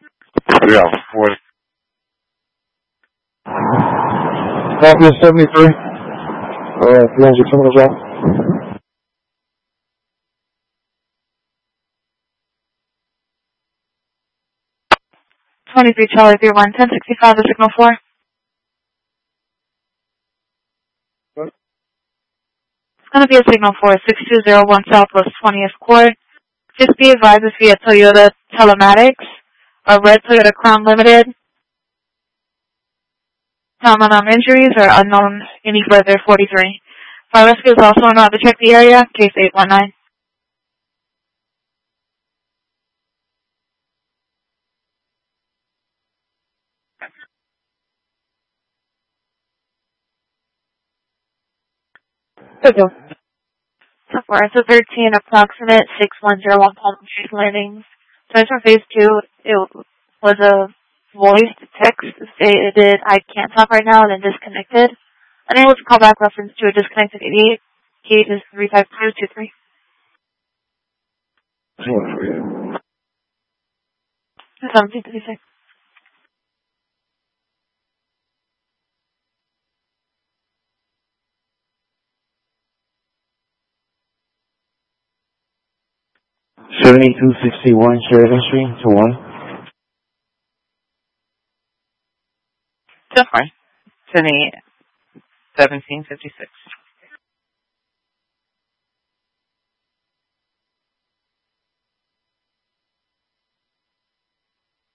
Yeah, 40. Copy 73. 300 terminals out. 23 Charlie 31, 1065 to signal 4. What? It's going to be a signal 4, 6201 Southwest 20th Court. Just be advised it's via Toyota Telematics, a red Toyota Crown Limited. Common injuries are unknown any further, 43. Fire rescue is also on route to check the area, case 819. Okay. So far, it's a 13 approximate 6101 Palm Street Landings. So for phase 2, it was a voice text stated, I can't talk right now, and then disconnected. Unable to call back reference to a disconnected 88. Gate is 35223. 1736. $72.61 Sheridan Street to 1. So far. Sydney 1756.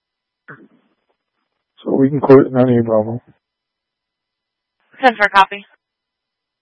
So we can quote 98 Bravo. 10 for a copy.